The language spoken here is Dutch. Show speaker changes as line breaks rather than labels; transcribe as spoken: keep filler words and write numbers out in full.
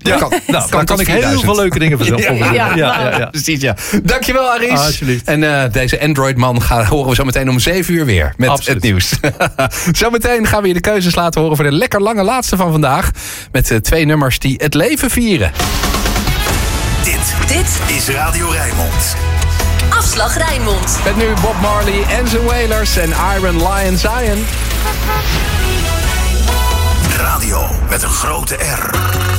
Ja, kan, nou, kan, kan ik heel veel leuke dingen verzinnen.
Ja, ja,
ja, ja, ja.
Precies, ja. Dankjewel, Aris.
Ah, alsjeblieft.
En uh, deze Android-man gaan horen we zo meteen om zeven uur weer. Met Absoluut. Het nieuws. Zometeen gaan we je de keuzes laten horen voor de lekker lange laatste van vandaag. Met uh, twee nummers die het leven vieren.
Dit, dit is Radio Rijnmond.
Afslag Rijnmond.
Met nu Bob Marley en zijn Wailers en Iron Lion Zion.
Radio met een grote R.